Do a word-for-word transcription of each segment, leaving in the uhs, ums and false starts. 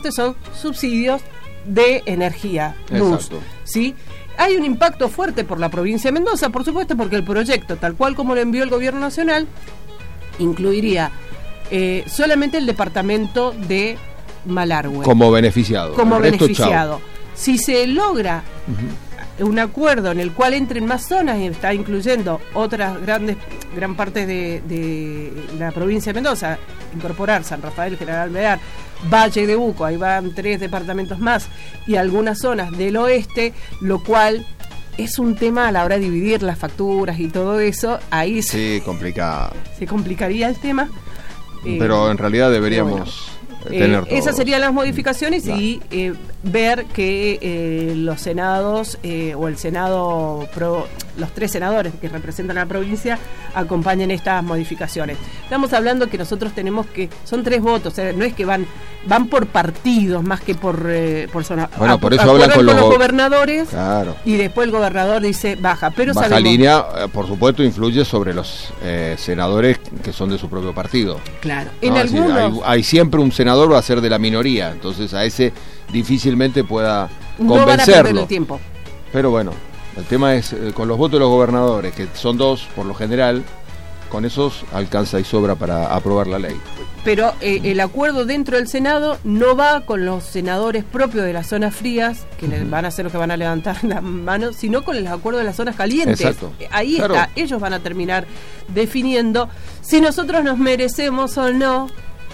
básicamente son subsidios de energía, luz. Exacto. ¿Sí? Hay un impacto fuerte por la provincia de Mendoza, por supuesto, porque el proyecto, tal cual como lo envió el gobierno nacional, incluiría eh, solamente el departamento de Malargüe. Como beneficiado. Como El resto, beneficiado. chau. Si se logra Uh-huh. un acuerdo en el cual entren más zonas y está incluyendo otras grandes, gran parte de, de la provincia de Mendoza, incorporar San Rafael, General Alvear, Valle de Uco, ahí van tres departamentos más, y algunas zonas del oeste, lo cual es un tema a la hora de dividir las facturas y todo eso, ahí Sí, complicado. se, se complicaría el tema. Pero Eh, en realidad deberíamos bueno, tener eh, todo. esas serían las modificaciones Claro. y eh, ver que eh, los senados eh, o el senado, pro, los tres senadores que representan a la provincia acompañen estas modificaciones. Estamos hablando que nosotros tenemos que, son tres votos, eh, no es que van van por partidos más que por, eh, por zona. Bueno, A- por eso hablan con acuerdan los los go- gobernadores Claro. y después el gobernador dice baja, pero Baja sabemos, línea, eh, por supuesto, influye sobre los eh, senadores que son de su propio partido. claro, en ¿no? Es decir, algunos hay, hay siempre un senador va a ser de la minoría, entonces a ese difícilmente pueda no van a perder convencerlo. el tiempo. Pero bueno, el tema es eh, con los votos de los gobernadores, que son dos por lo general, con esos alcanza y sobra para aprobar la ley. Pero eh, el acuerdo dentro del Senado no va con los senadores propios de las zonas frías, que le van a ser los que van a levantar la mano, sino con los acuerdos de las zonas calientes. Exacto. Ahí Claro. está, ellos van a terminar definiendo si nosotros nos merecemos o no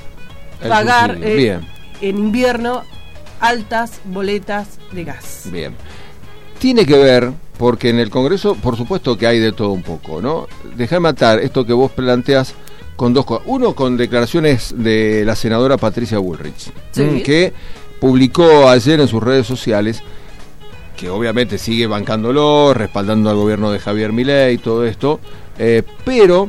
El pagar subsidio. eh, Bien, en invierno altas boletas de gas. bien. Tiene que ver, porque en el Congreso, por supuesto que hay de todo un poco, ¿no? Déjame matar esto que vos planteas con dos cosas. Uno, con declaraciones de la senadora Patricia Bullrich, Sí. mm, que publicó ayer en sus redes sociales, que obviamente sigue bancándolo, respaldando al gobierno de Javier Milei y todo esto, eh, pero,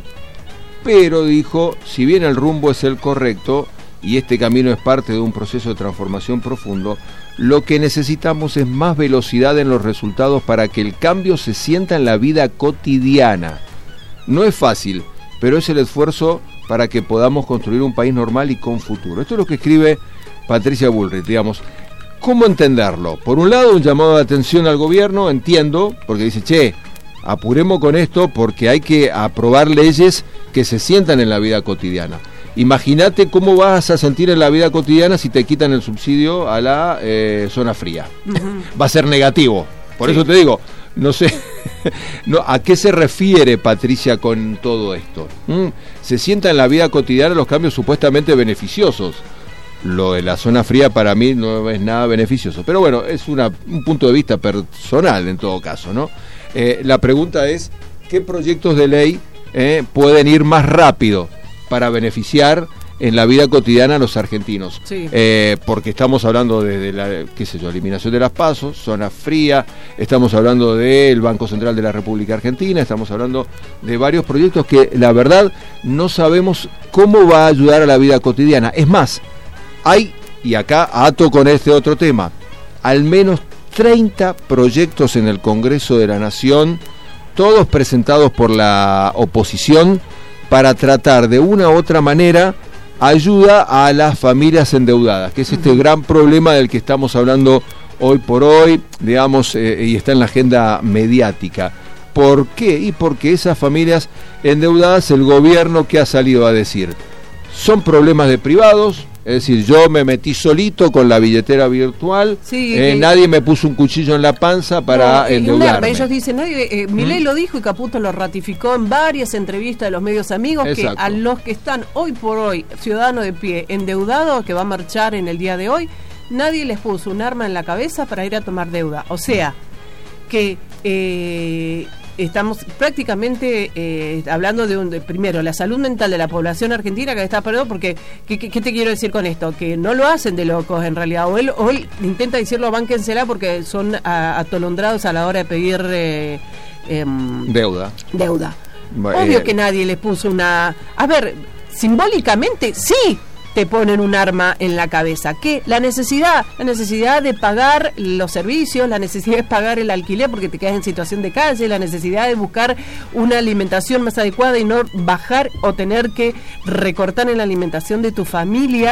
pero dijo, si bien el rumbo es el correcto y este camino es parte de un proceso de transformación profundo, lo que necesitamos es más velocidad en los resultados para que el cambio se sienta en la vida cotidiana. No es fácil, pero es el esfuerzo para que podamos construir un país normal y con futuro. Esto es lo que escribe Patricia Bullrich, digamos. ¿Cómo entenderlo? Por un lado, un llamado de atención al gobierno, entiendo, porque dice, che, apuremos con esto porque hay que aprobar leyes que se sientan en la vida cotidiana. Imagínate cómo vas a sentir en la vida cotidiana si te quitan el subsidio a la eh, zona fría. Uh-huh. Va a ser negativo. Por Sí. eso te digo, no sé no, a qué se refiere Patricia con todo esto. ¿Mm? Se sienta en la vida cotidiana los cambios supuestamente beneficiosos. Lo de la zona fría para mí no es nada beneficioso. Pero bueno, es una, un punto de vista personal en todo caso, ¿no? Eh, la pregunta es, ¿qué proyectos de ley eh, pueden ir más rápido para beneficiar en la vida cotidiana a los argentinos? Sí. Eh, porque estamos hablando de, de la, qué sé yo, eliminación de las pasos, zona fría, estamos hablando del Banco Central de la República Argentina, estamos hablando de varios proyectos que la verdad no sabemos cómo va a ayudar a la vida cotidiana. Es más, hay, y acá ato con este otro tema, al menos treinta proyectos en el Congreso de la Nación, todos presentados por la oposición, para tratar de una u otra manera ayuda a las familias endeudadas, que es este uh-huh. gran problema del que estamos hablando hoy por hoy, digamos, eh, y está en la agenda mediática. ¿Por qué? Y porque esas familias endeudadas, el gobierno que ha salido a decir, son problemas de privados, es decir, yo me metí solito con la billetera virtual, sí, eh, que... nadie me puso un cuchillo en la panza para no, endeudarme. Ellos dicen, nadie, eh, Milei ¿Mm? lo dijo y Caputo lo ratificó en varias entrevistas de los medios amigos, Exacto. que a los que están hoy por hoy, ciudadanos de pie, endeudados, que va a marchar en el día de hoy, nadie les puso un arma en la cabeza para ir a tomar deuda. O sea, que... Eh, estamos prácticamente eh, hablando de, un, de primero la salud mental de la población argentina que está perdido, porque ¿qué, qué, ¿qué te quiero decir con esto? Que no lo hacen de locos en realidad, o él, o él intenta decirlo, bánquensela porque son a, atolondrados a la hora de pedir eh, eh, deuda. Deuda. Bueno, Obvio eh, que nadie les puso una... A ver, simbólicamente sí te ponen un arma en la cabeza, que la necesidad, la necesidad de pagar los servicios, la necesidad de pagar el alquiler porque te quedas en situación de calle, la necesidad de buscar una alimentación más adecuada y no bajar o tener que recortar en la alimentación de tu familia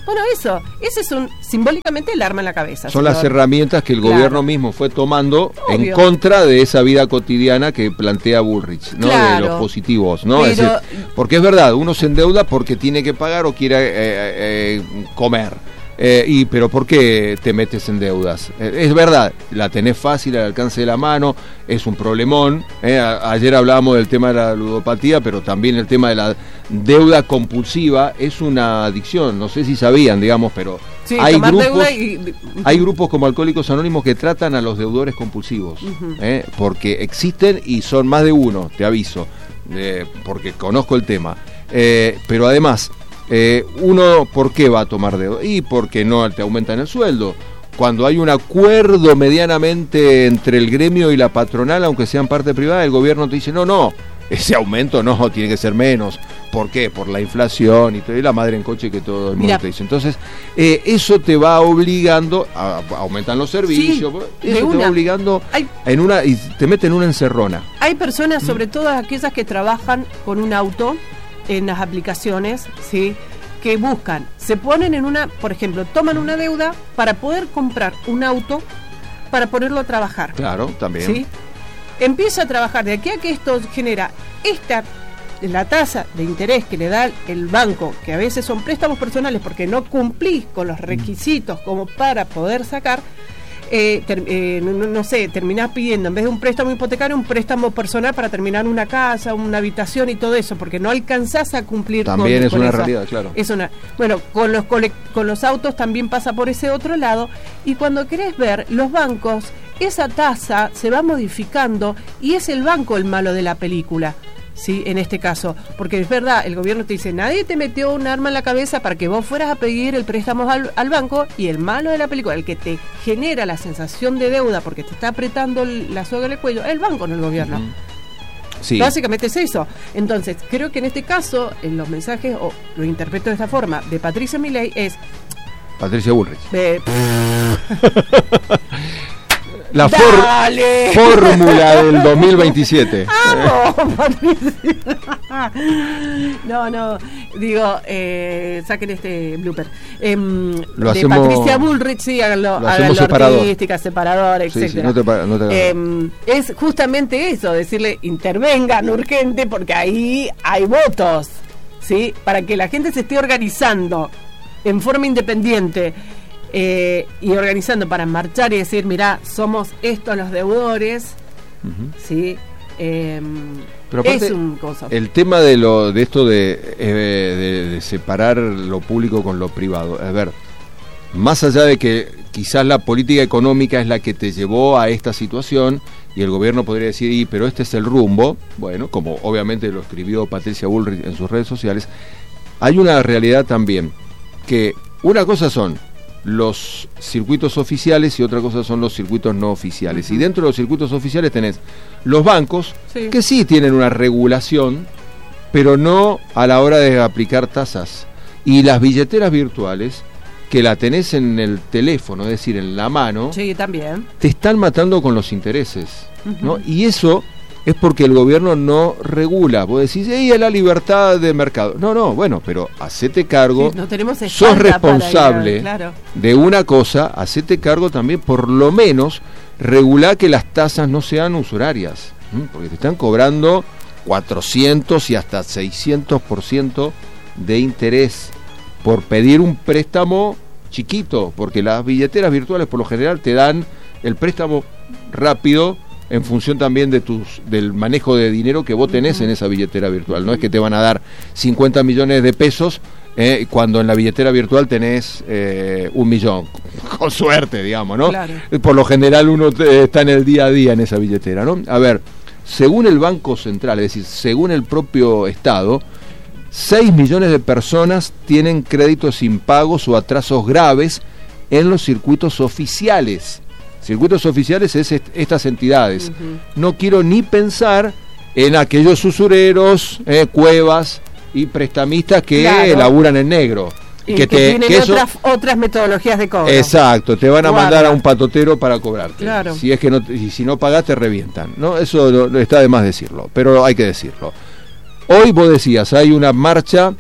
Bueno, eso, ese es un simbólicamente el arma en la cabeza. Son señor. las herramientas que el Claro. gobierno mismo fue tomando Obvio. en contra de esa vida cotidiana que plantea Bullrich, ¿no? Claro. De los positivos, ¿no? Es Pero- decir, porque es verdad, uno se endeuda porque tiene que pagar o quiere eh, eh, comer. Eh, y pero ¿por qué te metes en deudas? Eh, es verdad, la tenés fácil al alcance de la mano, es un problemón. eh. A- ayer hablábamos del tema de la ludopatía, pero también el tema de la deuda compulsiva es una adicción. No sé si sabían, digamos, pero Sí, hay tomar grupos, deuda y... hay grupos como Alcohólicos Anónimos que tratan a los deudores compulsivos, Ujú. eh, porque existen y son más de uno, te aviso, eh, porque conozco el tema. Eh, pero además, eh, uno, ¿por qué va a tomar deuda? Y porque no te aumentan el sueldo. Cuando hay un acuerdo medianamente entre el gremio y la patronal, aunque sean parte privada, el gobierno te dice, no, no, ese aumento no, tiene que ser menos. ¿Por qué? Por la inflación y, todo, y la madre en coche que todo el mundo Mira. te dice. Entonces, eh, eso te va obligando, a, a aumentar los servicios, Sí, de eso te una. va obligando Hay- en una, y te mete en una encerrona. Hay personas, sobre todo aquellas que trabajan con un auto en las aplicaciones, ¿sí? Que buscan, se ponen en una, por ejemplo, toman una deuda para poder comprar un auto para ponerlo a trabajar. Claro, también. ¿Sí? Empieza a trabajar de aquí a que esto genera esta la tasa de interés que le da el banco, que a veces son préstamos personales porque no cumplís con los requisitos como para poder sacar. Eh, ter, eh, no, no sé, terminás pidiendo, en vez de un préstamo hipotecario, un préstamo personal para terminar una casa, una habitación y todo eso, porque no alcanzás a cumplir También con, es con una eso. realidad, claro. Es una, bueno, con los, cole, con los autos también pasa por ese otro lado, y cuando querés ver, los bancos, esa tasa se va modificando y es el banco el malo de la película. Sí, en este caso, porque es verdad, el gobierno te dice, nadie te metió un arma en la cabeza para que vos fueras a pedir el préstamo al, al banco, y el malo de la película, el que te genera la sensación de deuda porque te está apretando el- la soga en el cuello, es el banco, no el gobierno. Ujú. Sí. Básicamente es eso. Entonces, creo que en este caso, en los mensajes, o lo interpreto de esta forma, de Patricia Milei es... Patricia Bullrich. eh, La for- ¡Dale! fórmula del dos mil veintisiete. ¡Vamos, Patricia! No, no, digo, eh, saquen este blooper. Em, Lo de hacemos- Patricia Bullrich, sí, háganlo, lo háganlo hacemos separador. artística, separador, Sí, etcétera. sí, no te pa- no te hagas. Em, es justamente eso, decirle, intervengan urgente, porque ahí hay votos, ¿sí? Para que la gente se esté organizando en forma independiente. Eh, y organizando para marchar y decir, mirá, somos estos los deudores, Ujú. ¿sí? Eh, Pero aparte, es un cosa. el tema de lo de esto de, eh, de, de separar lo público con lo privado. A ver, más allá de que quizás la política económica es la que te llevó a esta situación y el gobierno podría decir, y, pero este es el rumbo, bueno, como obviamente lo escribió Patricia Bullrich en sus redes sociales, hay una realidad también, que una cosa son los circuitos oficiales y otra cosa son los circuitos no oficiales. Uh-huh. Y dentro de los circuitos oficiales tenés los bancos, Sí. que sí tienen una regulación, pero no a la hora de aplicar tasas. Y las billeteras virtuales, que la tenés en el teléfono, es decir, en la mano, Sí, también. te están matando con los intereses, ¿no? Ujú. Y eso es porque el gobierno no regula. Vos decís, ¡ey, es la libertad de mercado! No, no, bueno, pero hacete cargo. Sí, no tenemos sos espalda para ir, responsable claro. de una cosa, hacete cargo también, por lo menos, regular que las tasas no sean usurarias, ¿m? Porque te están cobrando cuatrocientos y hasta seiscientos por ciento de interés por pedir un préstamo chiquito, porque las billeteras virtuales por lo general te dan el préstamo rápido en función también de tus del manejo de dinero que vos tenés Uh-huh. en esa billetera virtual. No es que te van a dar cincuenta millones de pesos eh, cuando en la billetera virtual tenés eh, un millón, con suerte, digamos, ¿no? Claro. Por lo general uno te- está en el día a día en esa billetera, ¿no? A ver, según el Banco Central, es decir, según el propio Estado, seis millones de personas tienen créditos impagos o atrasos graves en los circuitos oficiales. Circuitos oficiales es est- estas entidades. Ujú. No quiero ni pensar en aquellos usureros, eh, cuevas y prestamistas que Claro. laburan en negro. Y que, tienen que eso- otras, otras metodologías de cobro. Exacto, te van a Guarda. mandar a un patotero para cobrarte. Claro. Si es que no, y si no pagás te revientan, ¿no? Eso no- no está de más decirlo, pero hay que decirlo. Hoy vos decías, hay una marcha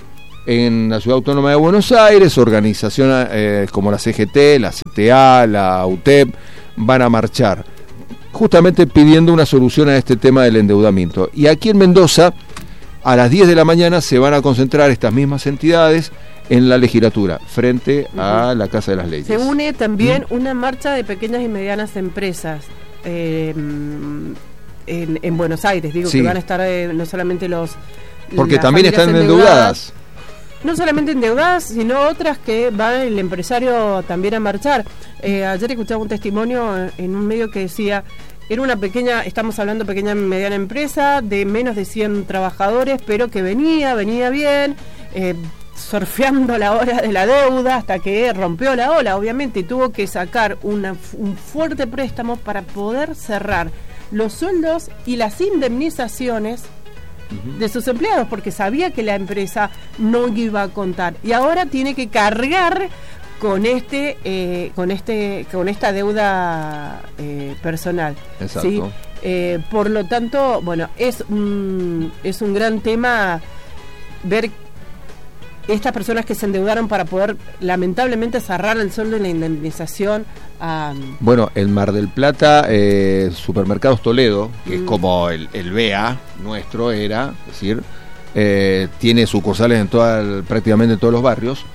en la Ciudad Autónoma de Buenos Aires, organizaciones eh, como la C G T, la C T A, la U T E P, van a marchar, justamente pidiendo una solución a este tema del endeudamiento. Y aquí en Mendoza, a las diez de la mañana, se van a concentrar estas mismas entidades en la legislatura, frente uh-huh. a la Casa de las Leyes. Se une también ¿Mm? una marcha de pequeñas y medianas empresas eh, en, en Buenos Aires, digo sí. que van a estar eh, no solamente los... Porque también están endeudadas. endeudadas. No solamente endeudadas, sino otras que va el empresario también a marchar. Eh, ayer escuchaba un testimonio en un medio que decía, era una pequeña, estamos hablando de pequeña y mediana empresa, de menos de cien trabajadores, pero que venía, venía bien, eh, surfeando la ola de la deuda hasta que rompió la ola, obviamente, y tuvo que sacar una, un fuerte préstamo para poder cerrar los sueldos y las indemnizaciones uh-huh. de sus empleados, porque sabía que la empresa no iba a contar, y ahora tiene que cargar con este eh, con este con esta deuda eh, personal. Exacto. ¿Sí? Eh, por lo tanto, bueno, es un, es un gran tema ver estas personas que se endeudaron para poder lamentablemente cerrar el sueldo y la indemnización. Um... Bueno, el Mar del Plata, eh, Supermercados Toledo, que mm. es como el, el B A nuestro era, es decir, eh, tiene sucursales en toda el, prácticamente en todos los barrios.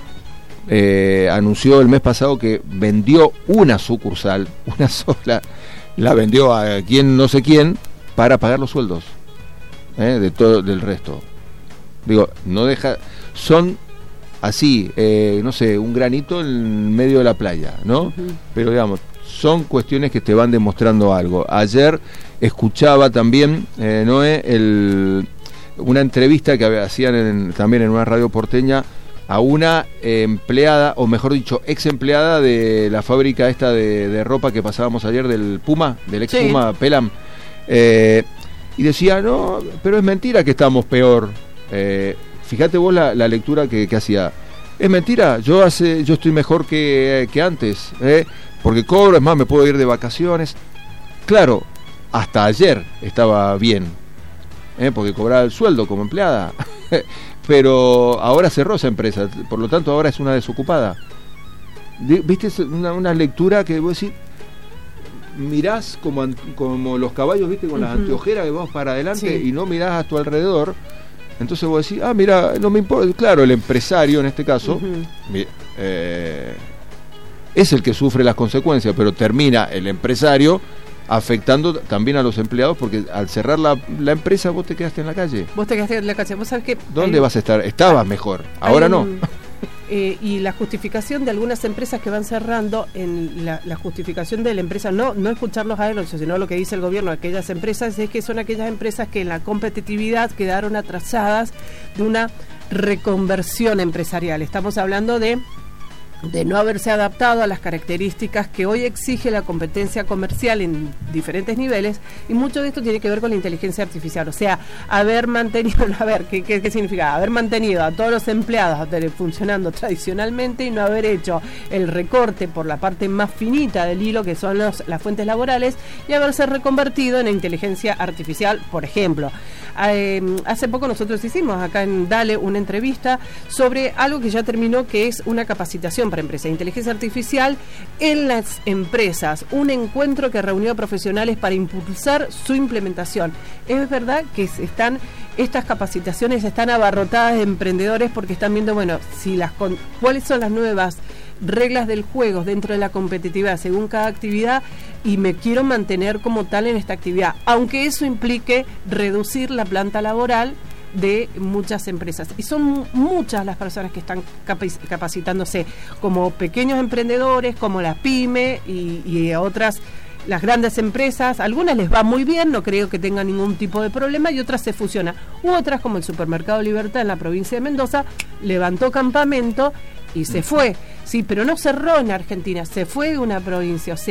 Eh, anunció el mes pasado que vendió una sucursal, una sola, la vendió a quien no sé quién para pagar los sueldos eh, de todo del resto. Digo, no deja, son así, eh, no sé, un granito en medio de la playa, ¿no? Uh-huh. Pero digamos, son cuestiones que te van demostrando algo. Ayer escuchaba también, eh, Noé, el, una entrevista que hacían en, también en una radio porteña a una eh, empleada, o mejor dicho, ex empleada de la fábrica esta de, de ropa que pasábamos ayer, del Puma, del ex sí. Puma, Pelam, eh, y decía, no, pero es mentira que estamos peor. Eh, fíjate vos la, la lectura que, que hacía. Es mentira, yo hace, yo estoy mejor que, que antes, eh, porque cobro, es más, me puedo ir de vacaciones. Claro, hasta ayer estaba bien, eh, porque cobraba el sueldo como empleada. Pero ahora cerró esa empresa, por lo tanto ahora es una desocupada. ¿Viste? Una, una lectura que vos decís, mirás como, como los caballos, ¿viste? Con uh-huh. las anteojeras que vamos para adelante sí. y no mirás a tu alrededor. Entonces vos decís, ah, mira, no me importa. Claro, el empresario en este caso uh-huh. eh, es el que sufre las consecuencias, pero termina el empresario afectando también a los empleados, porque al cerrar la, la empresa vos te quedaste en la calle. Vos te quedaste en la calle. ¿Vos sabés que ¿Dónde hay, vas a estar? Estabas mejor, ahora hay, no. Eh, y la justificación de algunas empresas que van cerrando, en la, la justificación de la empresa, no no escucharlos a ellos, sino lo que dice el gobierno de aquellas empresas, es que son aquellas empresas que en la competitividad quedaron atrasadas de una reconversión empresarial. Estamos hablando de de no haberse adaptado a las características que hoy exige la competencia comercial en diferentes niveles, y mucho de esto tiene que ver con la inteligencia artificial, o sea, haber mantenido, a ver, ¿qué, qué, qué significa? Haber mantenido a todos los empleados funcionando tradicionalmente y no haber hecho el recorte por la parte más finita del hilo, que son los, las fuentes laborales, y haberse reconvertido en inteligencia artificial, por ejemplo. Eh, hace poco nosotros hicimos acá en Dale una entrevista sobre algo que ya terminó, que es una capacitación para empresas, inteligencia artificial en las empresas, un encuentro que reunió a profesionales para impulsar su implementación. Es verdad que están estas capacitaciones están abarrotadas de emprendedores, porque están viendo, bueno, si las con, cuáles son las nuevas reglas del juego dentro de la competitividad según cada actividad, y me quiero mantener como tal en esta actividad, aunque eso implique reducir la planta laboral de muchas empresas, y son muchas las personas que están capac- capacitándose como pequeños emprendedores, como la pyme y, y otras, las grandes empresas. Algunas les va muy bien, no creo que tengan ningún tipo de problema, y otras se fusionan, u otras como el Supermercado Libertad en la provincia de Mendoza levantó campamento y se fue, sí, pero no cerró en Argentina, se fue de una provincia. O sea,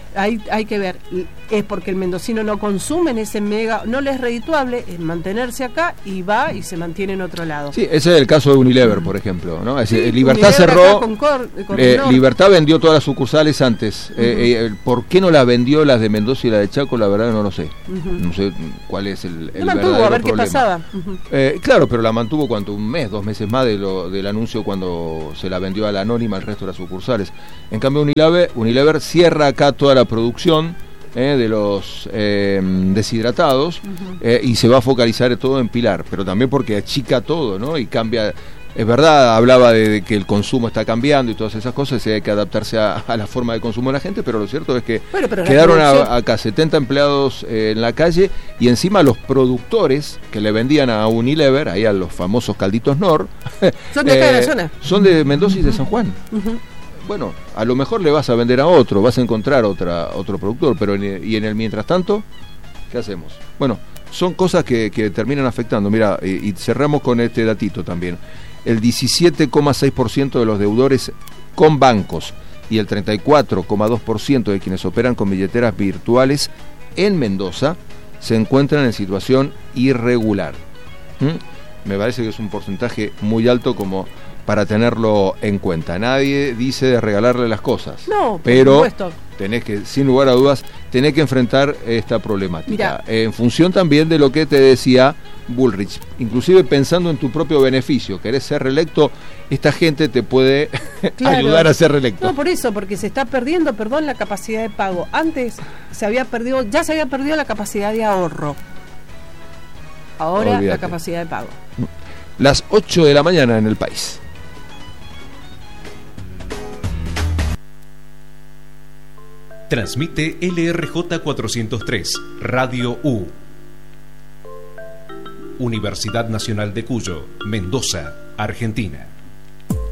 hay, hay que ver, es porque el mendocino no consume en ese mega, no le es redituable es mantenerse acá y va y se mantiene en otro lado. Sí, ese es el caso de Unilever, por ejemplo, ¿no? Es decir, Sí, Libertad Unilever cerró, con Cor, con eh, Nor. Libertad vendió todas las sucursales antes. Uh-huh. eh, eh, ¿Por qué no las vendió las de Mendoza y la de Chaco? La verdad no lo sé. Uh-huh. No sé cuál es el, el la mantuvo, verdadero a ver problema. qué pasaba. Uh-huh. Eh, claro, pero la mantuvo cuánto, un mes, dos meses más de lo, del anuncio cuando se la vendió a la Anónima al resto de las sucursales. En cambio Unilever, Unilever cierra acá toda la producción eh, de los eh, deshidratados uh-huh. eh, y se va a focalizar todo en Pilar, pero también porque achica todo, ¿no? Y cambia. Es verdad, hablaba de, de que el consumo está cambiando y todas esas cosas, y hay que adaptarse a, a la forma de consumo de la gente, pero lo cierto es que bueno, quedaron a, acá setenta empleados eh, en la calle, y encima los productores que le vendían a Unilever, ahí a los famosos calditos Nor, son de acá eh, de la zona. Son de Mendoza y de San Juan. Uh-huh. Bueno, a lo mejor le vas a vender a otro, vas a encontrar otra otro productor, pero en, y en el mientras tanto, ¿qué hacemos? Bueno, son cosas que, que terminan afectando. Mira, y, y cerramos con este datito también. El diecisiete coma seis por ciento de los deudores con bancos y el treinta y cuatro coma dos por ciento de quienes operan con billeteras virtuales en Mendoza se encuentran en situación irregular. ¿Mm? Me parece que es un porcentaje muy alto como para tenerlo en cuenta. Nadie dice de regalarle las cosas, no, pero tenés que, sin lugar a dudas, tenés que enfrentar esta problemática. Mirá. En función también de lo que te decía Bullrich, inclusive pensando en tu propio beneficio, querés ser reelecto, esta gente te puede claro. ayudar a ser reelecto. No, por eso, porque se está perdiendo, perdón, la capacidad de pago. Antes se había perdido, ya se había perdido la capacidad de ahorro. Ahora Olvídate. La capacidad de pago. Las ocho de la mañana en el país. Transmite L R J cuatrocientos tres, Radio U. Universidad Nacional de Cuyo, Mendoza, Argentina.